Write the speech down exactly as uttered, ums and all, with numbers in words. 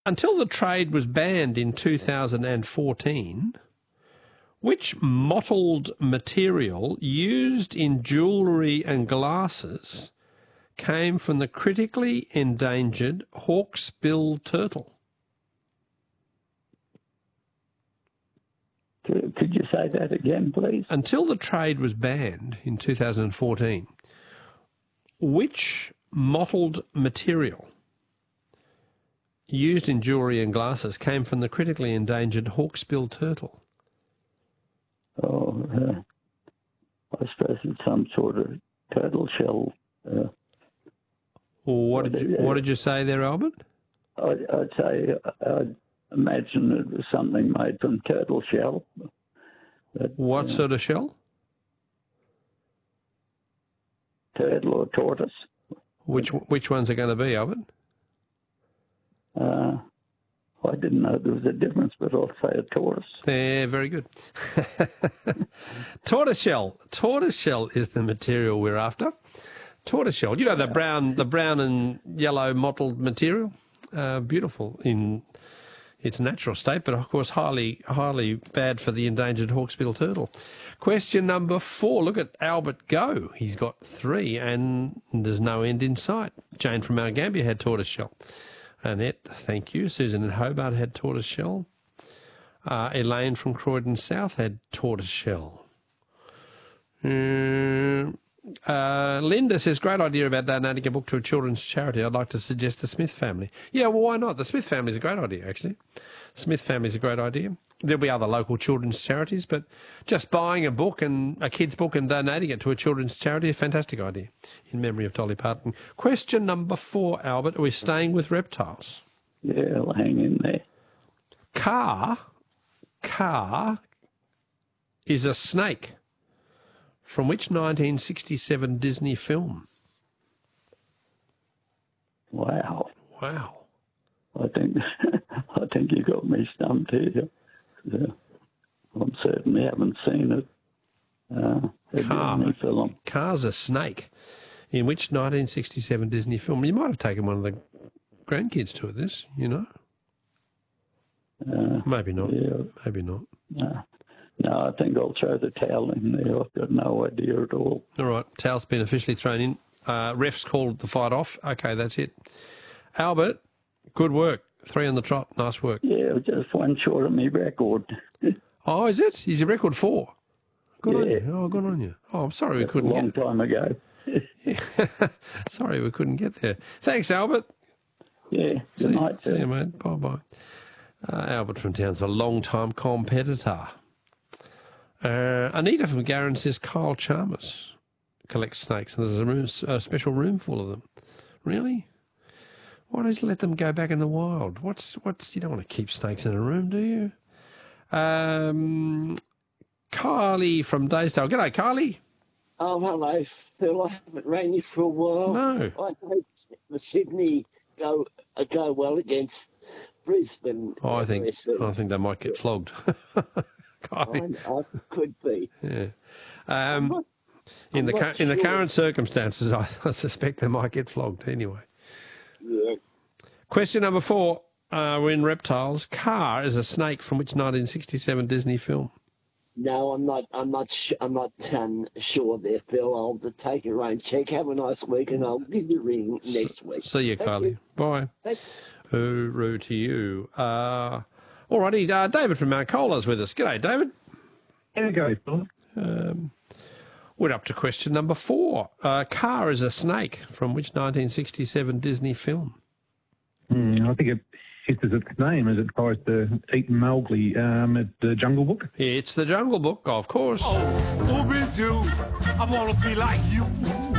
until the trade was banned in two thousand fourteen, which mottled material used in jewellery and glasses came from the critically endangered hawksbill turtle? Could you say that again, please? Until the trade was banned in two thousand fourteen, which mottled material used in jewellery and glasses came from the critically endangered hawksbill turtle? Oh, uh, I suppose it's some sort of turtle shell. Uh, what did you What did you say there, Albert? I'd, I'd say I'd imagine it was something made from turtle shell. But, what uh, sort of shell? Turtle or tortoise. Which Which ones are going to be, Albert? Uh, I didn't know there was a difference, but I'll say a tortoise. Yeah, very good. Tortoiseshell. Tortoiseshell is the material we're after. Tortoiseshell. You know the brown, the brown and yellow mottled material. Uh, beautiful in its natural state, but of course highly, highly bad for the endangered hawksbill turtle. Question number four. Look at Albert go. He's got three, and there's no end in sight. Jane from Mount Gambier had tortoiseshell. Annette, thank you. Susan in Hobart had tortoiseshell. Uh, Elaine from Croydon South had tortoiseshell. Uh, uh, Linda says, great idea about donating a book to a children's charity. I'd like to suggest the Smith family. Yeah, well, why not? The Smith family is a great idea, actually. Smith family is a great idea. There'll be other local children's charities, but just buying a book, and a kid's book, and donating it to a children's charity, a fantastic idea, in memory of Dolly Parton. Question number four, Albert. Are we staying with reptiles? Yeah, I'll hang in there. Car, car is a snake. From which nineteen sixty-seven Disney film? Wow. Wow. I think I think you got me stumped here. Yeah. I certainly haven't seen it. Uh, Car. Disney film. Car's a snake. In which nineteen sixty-seven Disney film? You might have taken one of the grandkids to this, you know? Uh, Maybe not. Yeah. Maybe not. No. no, I think I'll throw the towel in there. I've got no idea at all. All right. Towel's been officially thrown in. Uh, ref's called the fight off. Okay, that's it. Albert, good work. Three on the trot. Nice work. Yeah, just one short of my record. Oh, is it? Is your record four? Good on Yeah. you. Oh, good on you. Oh, I'm sorry we couldn't a long get... time ago. Sorry we couldn't get there. Thanks, Albert. Yeah, See, good night, see sir. you, mate. Bye-bye. Uh, Albert from town's a long-time competitor. Uh, Anita from Garran says Kyle Chalmers collects snakes, and there's a, room, a special room full of them. Really? Why don't you let them go back in the wild? What's what's you don't want to keep snakes in a room, do you? Um, Carly from Daysdale. G'day, Carly. Oh, hello, Phil. I haven't rang you for a while. No. I hope the Sydney go uh, go well against Brisbane. Oh, I think Yes, I think they might get flogged. Carly. I, I could be. Yeah. Um, not- in I'm the not cu- in the sure. current circumstances, I, I suspect they might get flogged anyway. Yeah. Question number four. Uh, we're in reptiles. Car is a snake from which nineteen sixty-seven Disney film? No, I'm not. I'm not. Sh- I'm not um, sure there, Phil. I'll just take your own check. Have a nice week, and I'll give you a ring next week. See you, Thank Carly. you. Bye. Thank Hooroo to you. Uh, all righty. Uh, David from Mount Cola's with us. G'day, David. There you go, Phil. Um, we're up to question number four. Uh, Car is a snake from which nineteen sixty-seven Disney film? Mm, I think it fits its name as it tries to eat Mowgli um, at the Jungle Book. It's The Jungle Book, of course. Oh, Ooby-Doo, I want to be like you.